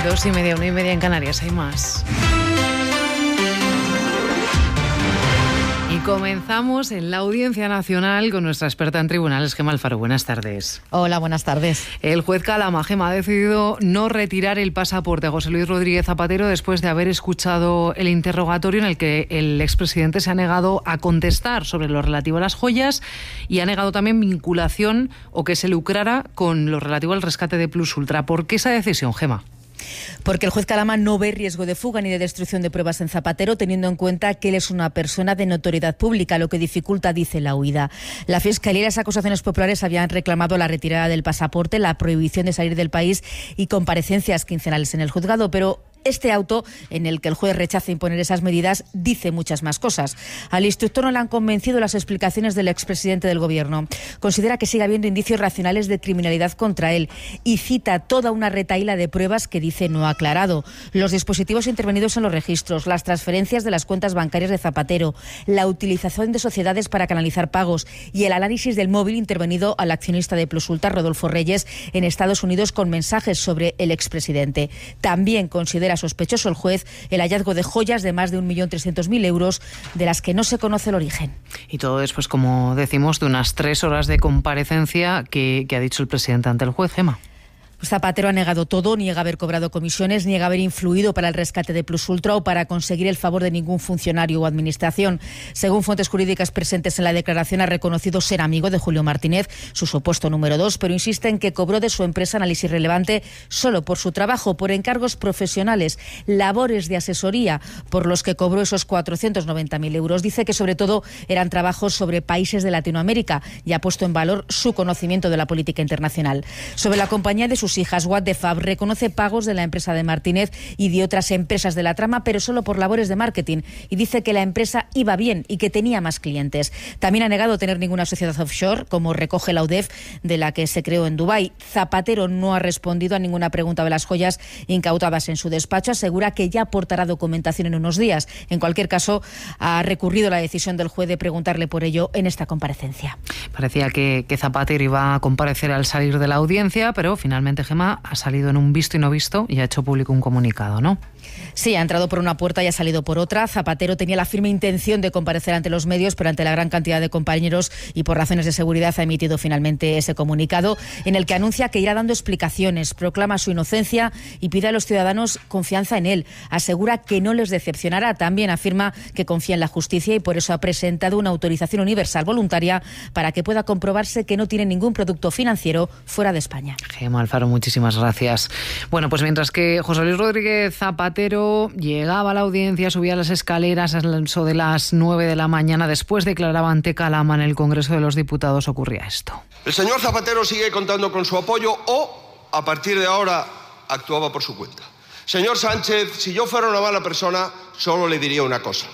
2:30, 1:30 en Canarias, hay más. Y comenzamos en la Audiencia Nacional con nuestra experta en tribunales, Gemma Alfaro. Buenas tardes. Hola, buenas tardes. El juez Calama, Gemma, ha decidido no retirar el pasaporte a José Luis Rodríguez Zapatero después de haber escuchado el interrogatorio en el que el expresidente se ha negado a contestar sobre lo relativo a las joyas y ha negado también vinculación o que se lucrara con lo relativo al rescate de Plus Ultra. ¿Por qué esa decisión, Gemma? Porque el juez Calama no ve riesgo de fuga ni de destrucción de pruebas en Zapatero, teniendo en cuenta que él es una persona de notoriedad pública, lo que dificulta, dice, la huida. La Fiscalía y las acusaciones populares habían reclamado la retirada del pasaporte, la prohibición de salir del país y comparecencias quincenales en el juzgado, pero este auto, en el que el juez rechaza imponer esas medidas, dice muchas más cosas. Al instructor no le han convencido las explicaciones del expresidente del Gobierno. Considera que sigue habiendo indicios racionales de criminalidad contra él y cita toda una retahíla de pruebas que dice no ha aclarado. Los dispositivos intervenidos en los registros, las transferencias de las cuentas bancarias de Zapatero, la utilización de sociedades para canalizar pagos y el análisis del móvil intervenido al accionista de Plus Ultra, Rodolfo Reyes, en Estados Unidos con mensajes sobre el expresidente. También considera sospechoso el juez el hallazgo de joyas de más de 1.300.000 euros de las que no se conoce el origen. Y todo después, como decimos, de unas 3 horas de comparecencia que ha dicho el presidente ante el juez, Gemma. Zapatero ha negado todo, niega haber cobrado comisiones, niega haber influido para el rescate de Plus Ultra o para conseguir el favor de ningún funcionario o administración. Según fuentes jurídicas presentes en la declaración, ha reconocido ser amigo de Julio Martínez, su supuesto número 2, pero insiste en que cobró de su empresa Análisis Relevante solo por su trabajo, por encargos profesionales, labores de asesoría, por los que cobró esos 490.000 euros. Dice que sobre todo eran trabajos sobre países de Latinoamérica y ha puesto en valor su conocimiento de la política internacional. Sobre la compañía de sus hijas, What the Fab, reconoce pagos de la empresa de Martínez y de otras empresas de la trama, pero solo por labores de marketing, y dice que la empresa iba bien y que tenía más clientes. También ha negado tener ninguna sociedad offshore, como recoge la UDEF, de la que se creó en Dubái. Zapatero no ha respondido a ninguna pregunta de las joyas incautadas en su despacho. Asegura que ya aportará documentación en unos días. En cualquier caso, ha recurrido la decisión del juez de preguntarle por ello en esta comparecencia. Parecía que Zapatero iba a comparecer al salir de la audiencia, pero finalmente, Gemma, ha salido en un visto y no visto y ha hecho público un comunicado, ¿no? Sí, ha entrado por una puerta y ha salido por otra. Zapatero tenía la firme intención de comparecer ante los medios, pero ante la gran cantidad de compañeros y por razones de seguridad ha emitido finalmente ese comunicado en el que anuncia que irá dando explicaciones, proclama su inocencia y pide a los ciudadanos confianza en él. Asegura que no les decepcionará. También afirma que confía en la justicia y por eso ha presentado una autorización universal voluntaria para que pueda comprobarse que no tiene ningún producto financiero fuera de España. Gemma Alfaro, muchísimas gracias. Bueno, pues mientras que José Luis Rodríguez Zapatero llegaba a la audiencia, subía las escaleras a eso de las 9 de la mañana, después declaraba ante Calama en el Congreso de los Diputados, ocurría esto. El señor Zapatero sigue contando con su apoyo o, a partir de ahora, actuaba por su cuenta. Señor Sánchez, si yo fuera una mala persona, solo le diría una cosa.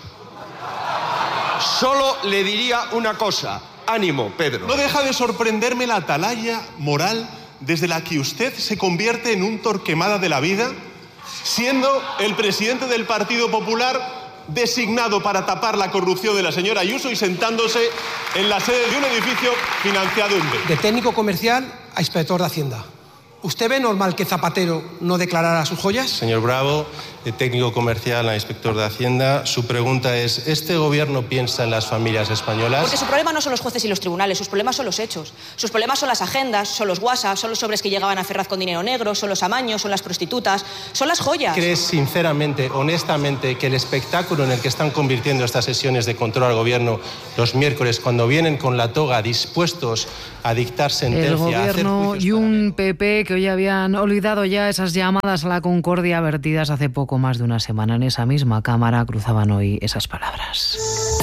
Solo le diría una cosa. Ánimo, Pedro. No deja de sorprenderme la atalaya moral desde la que usted se convierte en un Torquemada de la vida, siendo el presidente del Partido Popular designado para tapar la corrupción de la señora Ayuso y sentándose en la sede de un edificio financiado en B. De técnico comercial a inspector de Hacienda. ¿Usted ve normal que Zapatero no declarara sus joyas? Señor Bravo, de técnico comercial a inspector de Hacienda, su pregunta es, ¿este gobierno piensa en las familias españolas? Porque su problema no son los jueces y los tribunales, sus problemas son los hechos. Sus problemas son las agendas, son los WhatsApp, son los sobres que llegaban a Ferraz con dinero negro, son los amaños, son las prostitutas, son las joyas. ¿Crees sinceramente, honestamente, que el espectáculo en el que están convirtiendo estas sesiones de control al gobierno los miércoles, cuando vienen con la toga dispuestos a dictar sentencia, el gobierno y un PP que hoy habían olvidado ya esas llamadas a la concordia vertidas hace poco más de una semana en esa misma Cámara, cruzaban hoy esas palabras.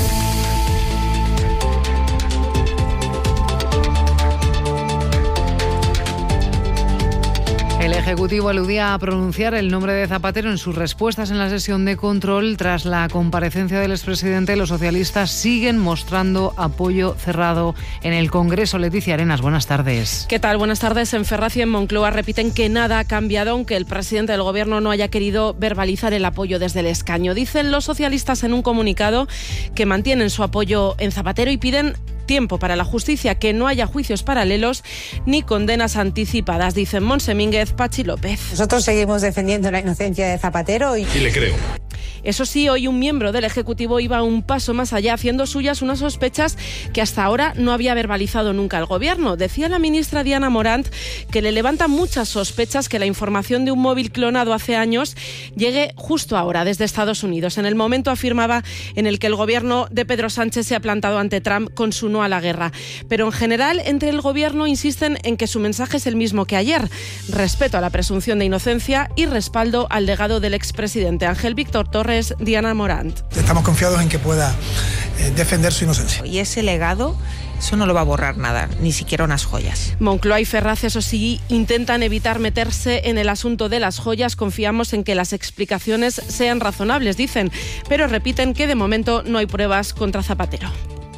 El Ejecutivo aludía a pronunciar el nombre de Zapatero en sus respuestas en la sesión de control. Tras la comparecencia del expresidente, los socialistas siguen mostrando apoyo cerrado en el Congreso. Leticia Arenas, buenas tardes. ¿Qué tal? Buenas tardes. En Ferraz y en Moncloa repiten que nada ha cambiado, aunque el presidente del Gobierno no haya querido verbalizar el apoyo desde el escaño. Dicen los socialistas en un comunicado que mantienen su apoyo en Zapatero y piden tiempo para la justicia, que no haya juicios paralelos ni condenas anticipadas, dicen Montse Mínguez, Pachi López. Nosotros seguimos defendiendo la inocencia de Zapatero y le creo. Eso sí, hoy un miembro del Ejecutivo iba un paso más allá, haciendo suyas unas sospechas que hasta ahora no había verbalizado nunca el Gobierno. Decía la ministra Diana Morant que le levantan muchas sospechas que la información de un móvil clonado hace años llegue justo ahora, desde Estados Unidos, en el momento, afirmaba, en el que el Gobierno de Pedro Sánchez se ha plantado ante Trump con su no a la guerra. Pero en general, entre el Gobierno insisten en que su mensaje es el mismo que ayer: respeto a la presunción de inocencia y respaldo al legado del expresidente. Ángel Víctor Torres, Diana Morant. Estamos confiados en que pueda defender su inocencia. Y ese legado, eso no lo va a borrar nada, ni siquiera unas joyas. Moncloa y Ferraz, eso sí, intentan evitar meterse en el asunto de las joyas. Confiamos en que las explicaciones sean razonables, dicen, pero repiten que de momento no hay pruebas contra Zapatero.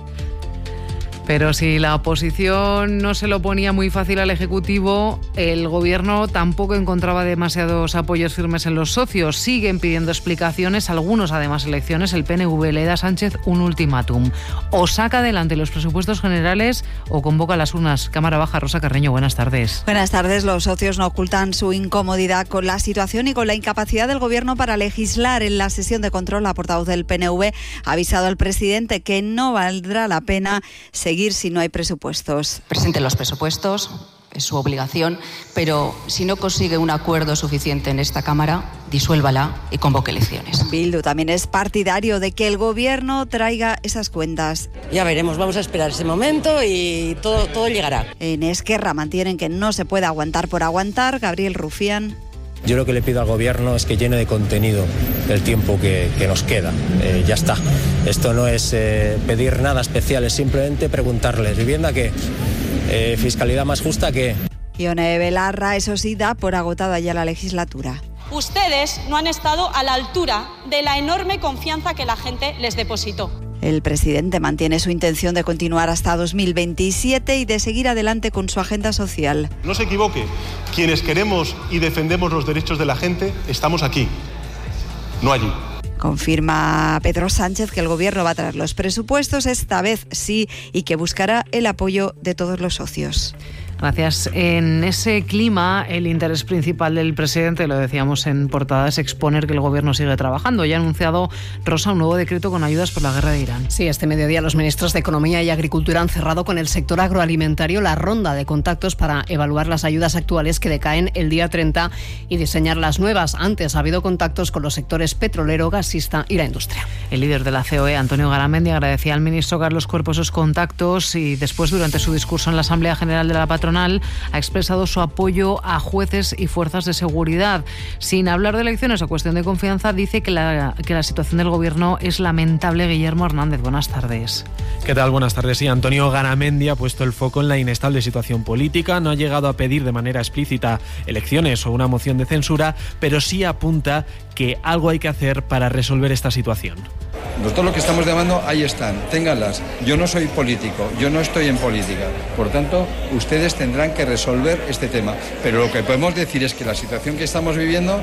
Pero si la oposición no se lo ponía muy fácil al Ejecutivo, el Gobierno tampoco encontraba demasiados apoyos firmes en los socios. Siguen pidiendo explicaciones, algunos además elecciones. El PNV le da a Sánchez un ultimátum: o saca adelante los presupuestos generales o convoca las urnas. Cámara Baja, Rosa Carreño, buenas tardes. Buenas tardes. Los socios no ocultan su incomodidad con la situación y con la incapacidad del Gobierno para legislar. En la sesión de control, la portavoz del PNV ha avisado al presidente que no valdrá la pena seguir si no hay presupuestos. Presente los presupuestos, es su obligación, pero si no consigue un acuerdo suficiente en esta Cámara, disuélvala y convoque elecciones. Bildu también es partidario de que el Gobierno traiga esas cuentas. Ya veremos, vamos a esperar ese momento y todo llegará. En Esquerra mantienen que no se puede aguantar por aguantar. Gabriel Rufián. Yo lo que le pido al Gobierno es que llene de contenido el tiempo que nos queda. Ya está. Esto no es pedir nada especial, es simplemente preguntarles: ¿vivienda qué? ¿Fiscalidad más justa qué? Ione Belarra, eso sí, da por agotada ya la legislatura. Ustedes no han estado a la altura de la enorme confianza que la gente les depositó. El presidente mantiene su intención de continuar hasta 2027 y de seguir adelante con su agenda social. No se equivoque, quienes queremos y defendemos los derechos de la gente estamos aquí, no allí. Confirma Pedro Sánchez que el Gobierno va a traer los presupuestos, esta vez sí, y que buscará el apoyo de todos los socios. Gracias. En ese clima, el interés principal del presidente, lo decíamos en portada, es exponer que el Gobierno sigue trabajando. Ya ha anunciado, Rosa, un nuevo decreto con ayudas por la guerra de Irán. Sí, este mediodía los ministros de Economía y Agricultura han cerrado con el sector agroalimentario la ronda de contactos para evaluar las ayudas actuales que decaen el día 30 y diseñar las nuevas. Antes ha habido contactos con los sectores petrolero, gasista y la industria. El líder de la COE, Antonio Garamendi, agradecía al ministro Carlos Cuerpo esos contactos y después, durante su discurso en la Asamblea General de la Patronal, ha expresado su apoyo a jueces y fuerzas de seguridad. Sin hablar de elecciones o cuestión de confianza, dice que la situación del Gobierno es lamentable. Guillermo Hernández, buenas tardes. ¿Qué tal? Buenas tardes. Sí, Antonio Garamendi ha puesto el foco en la inestable situación política. No ha llegado a pedir de manera explícita elecciones o una moción de censura, pero sí apunta que algo hay que hacer para resolver esta situación. Nosotros lo que estamos llamando, ahí están, ténganlas. Yo no soy político, yo no estoy en política. Por tanto, ustedes tendrán que resolver este tema. Pero lo que podemos decir es que la situación que estamos viviendo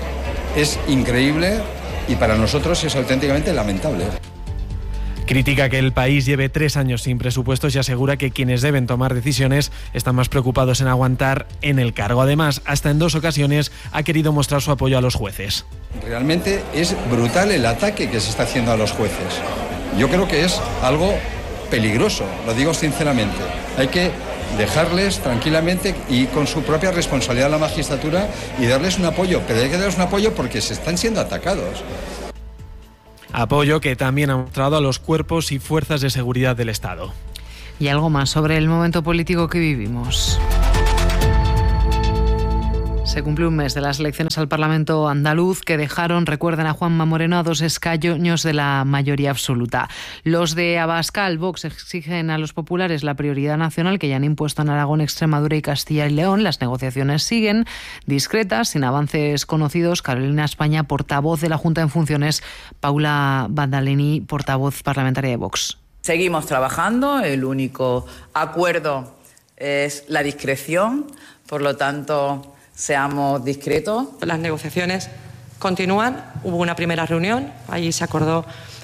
es increíble y para nosotros es auténticamente lamentable. Critica que el país lleve 3 años sin presupuestos y asegura que quienes deben tomar decisiones están más preocupados en aguantar en el cargo. Además, hasta en 2 ocasiones ha querido mostrar su apoyo a los jueces. Realmente es brutal el ataque que se está haciendo a los jueces. Yo creo que es algo peligroso, lo digo sinceramente. Hay que dejarles tranquilamente y con su propia responsabilidad a la magistratura y darles un apoyo, pero hay que darles un apoyo porque se están siendo atacados. Apoyo que también ha mostrado a los cuerpos y fuerzas de seguridad del Estado. Y algo más sobre el momento político que vivimos. Se cumple un mes de las elecciones al Parlamento andaluz que dejaron, recuerden, a Juanma Moreno a 2 escaños de la mayoría absoluta. Los de Abascal, Vox, exigen a los populares la prioridad nacional que ya han impuesto en Aragón, Extremadura y Castilla y León. Las negociaciones siguen discretas, sin avances conocidos. Carolina España, portavoz de la Junta en funciones. Paula Bandaleni, portavoz parlamentaria de Vox. Seguimos trabajando, el único acuerdo es la discreción, por lo tanto, seamos discretos. Las negociaciones continúan, hubo una primera reunión, allí se acordó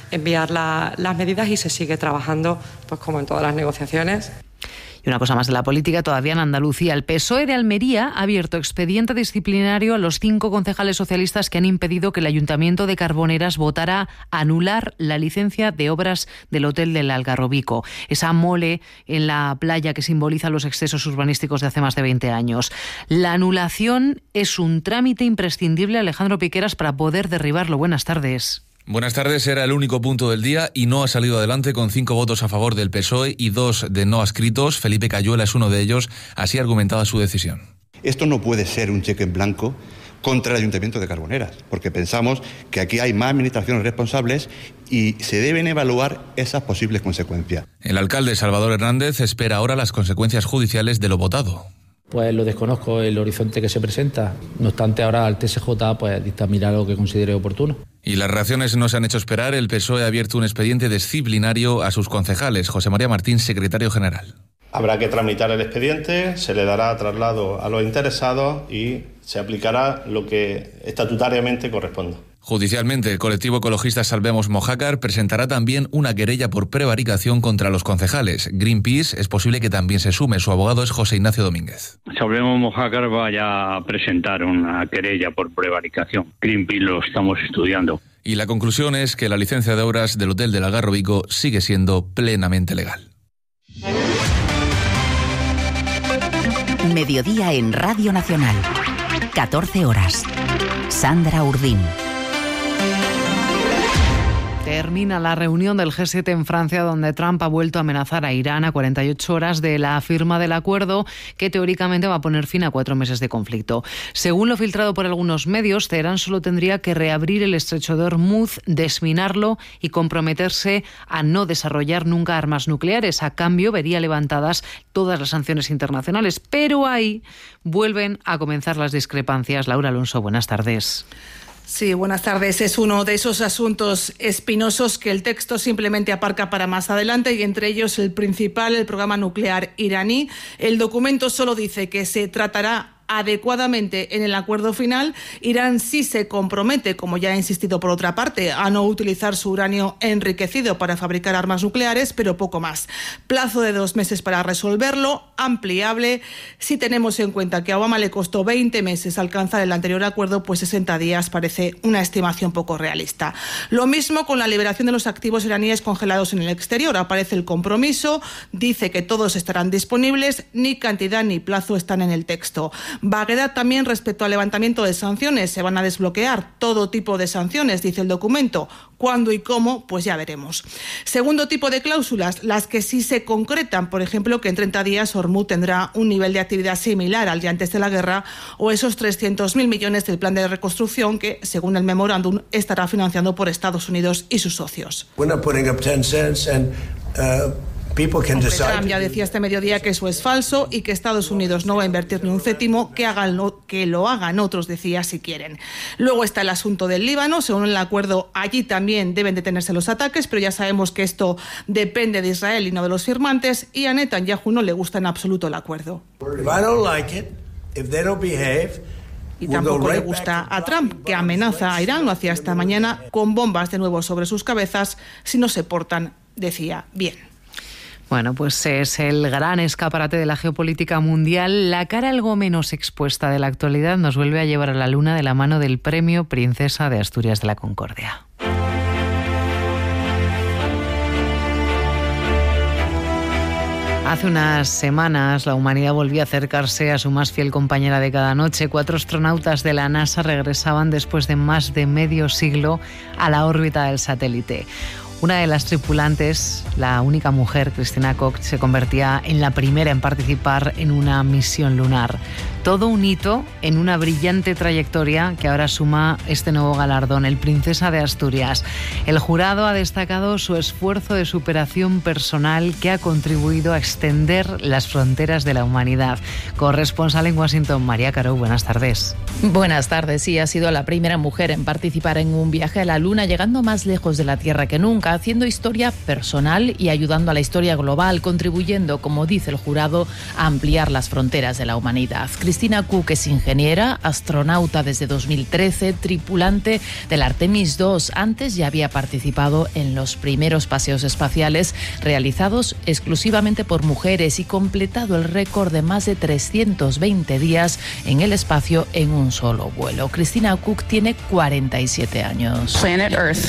enviar las medidas y se sigue trabajando, pues como en todas las negociaciones. Y una cosa más de la política, todavía en Andalucía. El PSOE de Almería ha abierto expediente disciplinario a los 5 concejales socialistas que han impedido que el Ayuntamiento de Carboneras votara anular la licencia de obras del Hotel del Algarrobico, esa mole en la playa que simboliza los excesos urbanísticos de hace más de 20 años. La anulación es un trámite imprescindible, Alejandro Piqueras, para poder derribarlo. Buenas tardes. Buenas tardes, era el único punto del día y no ha salido adelante con 5 votos a favor del PSOE y 2 de no adscritos. Felipe Cayuela es uno de ellos, así argumentaba su decisión. Esto no puede ser un cheque en blanco contra el Ayuntamiento de Carboneras, porque pensamos que aquí hay más administraciones responsables y se deben evaluar esas posibles consecuencias. El alcalde Salvador Hernández espera ahora las consecuencias judiciales de lo votado. Pues lo desconozco, el horizonte que se presenta. No obstante, ahora el TSJ pues dictaminará lo que considere oportuno. Y las reacciones no se han hecho esperar. El PSOE ha abierto un expediente disciplinario a sus concejales. José María Martín, secretario general. Habrá que tramitar el expediente, se le dará traslado a los interesados y se aplicará lo que estatutariamente corresponda. Judicialmente, el colectivo ecologista Salvemos Mojácar presentará también una querella por prevaricación contra los concejales. Greenpeace es posible que también se sume. Su abogado es José Ignacio Domínguez. Salvemos Mojácar vaya a presentar una querella por prevaricación. Greenpeace lo estamos estudiando. Y la conclusión es que la licencia de obras del Hotel del Algarrobico sigue siendo plenamente legal. Mediodía en Radio Nacional. 14 horas. Sandra Urdín. Termina la reunión del G7 en Francia, donde Trump ha vuelto a amenazar a Irán a 48 horas de la firma del acuerdo que teóricamente va a poner fin a 4 meses de conflicto. Según lo filtrado por algunos medios, Teherán solo tendría que reabrir el estrecho de Hormuz, desminarlo y comprometerse a no desarrollar nunca armas nucleares. A cambio, vería levantadas todas las sanciones internacionales. Pero ahí vuelven a comenzar las discrepancias. Laura Alonso, buenas tardes. Sí, buenas tardes. Es uno de esos asuntos espinosos que el texto simplemente aparca para más adelante y entre ellos el principal, el programa nuclear iraní. El documento solo dice que se tratará adecuadamente en el acuerdo final. Irán sí se compromete, como ya ha insistido por otra parte, a no utilizar su uranio enriquecido para fabricar armas nucleares, pero poco más. Plazo de 2 meses para resolverlo, ampliable. Si tenemos en cuenta que a Obama le costó 20 meses alcanzar el anterior acuerdo, pues 60 días parece una estimación poco realista. Lo mismo con la liberación de los activos iraníes congelados en el exterior. Aparece el compromiso, dice que todos estarán disponibles, ni cantidad ni plazo están en el texto. Vaguedad también respecto al levantamiento de sanciones. Se van a desbloquear todo tipo de sanciones, dice el documento. ¿Cuándo y cómo? Pues ya veremos. Segundo tipo de cláusulas, las que sí se concretan. Por ejemplo, que en 30 días Hormuz tendrá un nivel de actividad similar al de antes de la guerra, o esos 300.000 millones del plan de reconstrucción que, según el memorándum, estará financiando por Estados Unidos y sus socios. Trump ya decía este mediodía que eso es falso y que Estados Unidos no va a invertir ni un céntimo, que lo hagan otros, decía, si quieren. Luego está el asunto del Líbano. Según el acuerdo, allí también deben detenerse los ataques, pero ya sabemos que esto depende de Israel y no de los firmantes, y a Netanyahu no le gusta en absoluto el acuerdo. Y tampoco le gusta a Trump, que amenaza a Irán, lo hacía esta mañana, con bombas de nuevo sobre sus cabezas si no se portan, decía, bien. Bueno, pues es el gran escaparate de la geopolítica mundial. La cara algo menos expuesta de la actualidad nos vuelve a llevar a la luna de la mano del Premio Princesa de Asturias de la Concordia. Hace unas semanas la humanidad volvió a acercarse a su más fiel compañera de cada noche. 4 astronautas de la NASA regresaban después de más de medio siglo a la órbita del satélite. Una de las tripulantes, la única mujer, Christina Koch, se convertía en la primera en participar en una misión lunar. Todo un hito en una brillante trayectoria que ahora suma este nuevo galardón, el Princesa de Asturias. El jurado ha destacado su esfuerzo de superación personal que ha contribuido a extender las fronteras de la humanidad. Corresponsal en Washington, María Caro, buenas tardes. Buenas tardes. Sí, ha sido la primera mujer en participar en un viaje a la Luna, llegando más lejos de la Tierra que nunca, haciendo historia personal y ayudando a la historia global, contribuyendo, como dice el jurado, a ampliar las fronteras de la humanidad. Christina Koch es ingeniera, astronauta desde 2013, tripulante del Artemis II. Antes ya había participado en los primeros paseos espaciales realizados exclusivamente por mujeres y completado el récord de más de 320 días en el espacio en un solo vuelo. Christina Koch tiene 47 años. Planet Earth,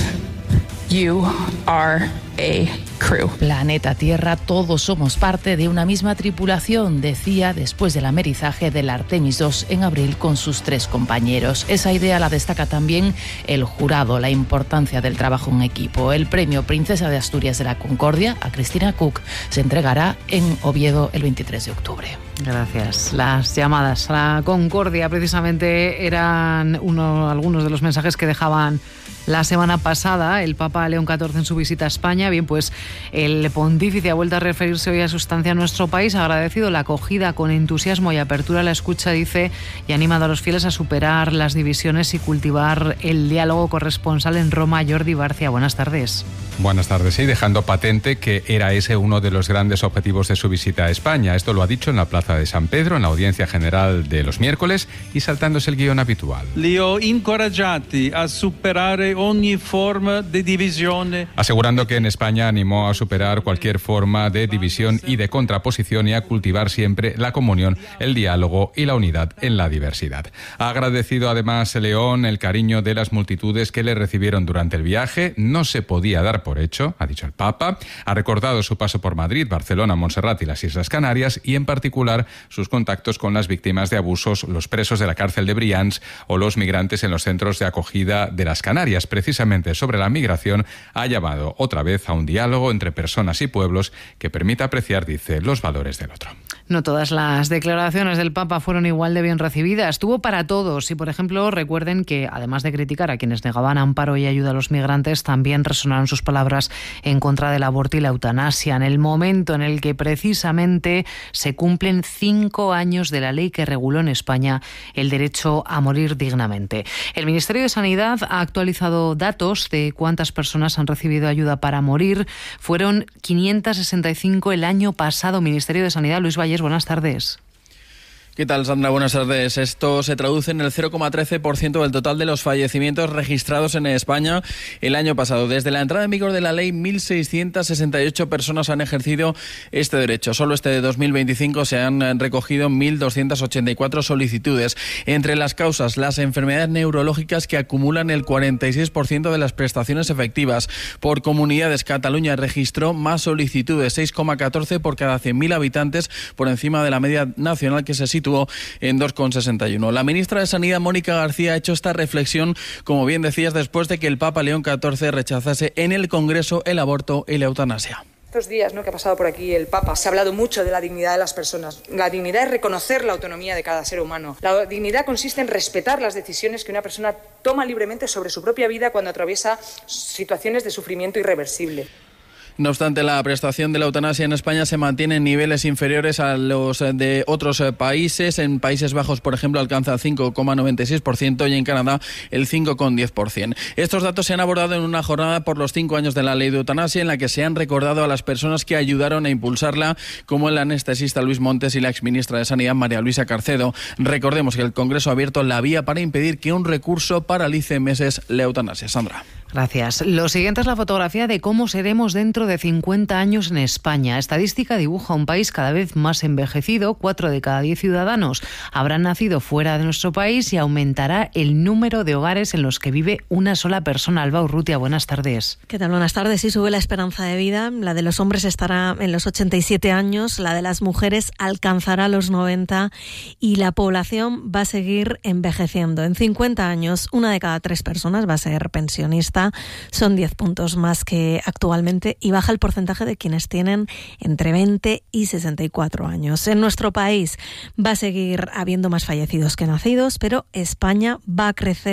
you are a crew. Planeta Tierra, todos somos parte de una misma tripulación, decía después del amerizaje del Artemis II en abril con sus 3 compañeros. Esa idea la destaca también el jurado, la importancia del trabajo en equipo. El premio Princesa de Asturias de la Concordia a Christina Koch se entregará en Oviedo el 23 de octubre. Gracias. Las llamadas a la Concordia precisamente eran algunos de los mensajes que dejaban la semana pasada el Papa León XIV en su visita a España. Bien, pues el pontífice ha vuelto a referirse hoy a su estancia en nuestro país, ha agradecido la acogida con entusiasmo y apertura a la escucha, dice, y ha animado a los fieles a superar las divisiones y cultivar el diálogo. Corresponsal en Roma, Jordi Barcia. Buenas tardes. Buenas tardes, sí, dejando patente que era ese uno de los grandes objetivos de su visita a España. Esto lo ha dicho en la Plaza de San Pedro, en la audiencia general de los miércoles, y saltándose el guión habitual. Li ho incoraggiati a superare ogni forma de divisione. Asegurando que en España animó a superar cualquier forma de división y de contraposición y a cultivar siempre la comunión, el diálogo y la unidad en la diversidad. Ha agradecido además León el cariño de las multitudes que le recibieron durante el viaje. No se podía dar por hecho, ha dicho el Papa. Ha recordado su paso por Madrid, Barcelona, Montserrat y las Islas Canarias, y en particular sus contactos con las víctimas de abusos, los presos de la cárcel de Brians o los migrantes en los centros de acogida de las Canarias. Precisamente sobre la migración ha llamado otra vez a un diálogo entre personas y pueblos que permita apreciar, dice, los valores del otro. No todas las declaraciones del Papa fueron igual de bien recibidas. Tuvo para todos. Y, por ejemplo, recuerden que, además de criticar a quienes negaban amparo y ayuda a los migrantes, también resonaron sus palabras en contra del aborto y la eutanasia, en el momento en el que precisamente se cumplen 5 años de la ley que reguló en España el derecho a morir dignamente. El Ministerio de Sanidad ha actualizado datos de cuántas personas han recibido ayuda para morir. Fueron 565 el año pasado. Ministerio de Sanidad, Luis Valles, buenas tardes. ¿Qué tal, Sandra? Buenas tardes. Esto se traduce en el 0,13% del total de los fallecimientos registrados en España el año pasado. Desde la entrada en vigor de la ley, 1.668 personas han ejercido este derecho. Solo este 2025 se han recogido 1.284 solicitudes. Entre las causas, las enfermedades neurológicas, que acumulan el 46% de las prestaciones efectivas. Por comunidades, Cataluña registró más solicitudes, 6,14 por cada 100.000 habitantes, por encima de la media nacional, que se sitúa en 2,61. La ministra de Sanidad, Mónica García, ha hecho esta reflexión, como bien decías, después de que el Papa León XIV rechazase en el Congreso el aborto y la eutanasia. Estos días, que ha pasado por aquí el Papa, se ha hablado mucho de la dignidad de las personas. La dignidad es reconocer la autonomía de cada ser humano. La dignidad consiste en respetar las decisiones que una persona toma libremente sobre su propia vida cuando atraviesa situaciones de sufrimiento irreversible. No obstante, la prestación de la eutanasia en España se mantiene en niveles inferiores a los de otros países. En Países Bajos, por ejemplo, alcanza el 5,96% y en Canadá el 5,10%. Estos datos se han abordado en una jornada por los 5 años de la ley de eutanasia, en la que se han recordado a las personas que ayudaron a impulsarla, como el anestesista Luis Montes y la exministra de Sanidad, María Luisa Carcedo. Recordemos que el Congreso ha abierto la vía para impedir que un recurso paralice meses la eutanasia. Sandra. Gracias. Lo siguiente es la fotografía de cómo seremos dentro de 50 años en España. Estadística dibuja un país cada vez más envejecido. 4 de cada 10 ciudadanos habrán nacido fuera de nuestro país y aumentará el número de hogares en los que vive una sola persona. Alba Urrutia, buenas tardes. ¿Qué tal? Buenas tardes. Sí, sube la esperanza de vida. La de los hombres estará en los 87 años, la de las mujeres alcanzará los 90 y la población va a seguir envejeciendo. En 50 años, 1 de cada 3 personas va a ser pensionista. Son 10 puntos más que actualmente y baja el porcentaje de quienes tienen entre 20 y 64 años. En nuestro país va a seguir habiendo más fallecidos que nacidos, pero España va a crecer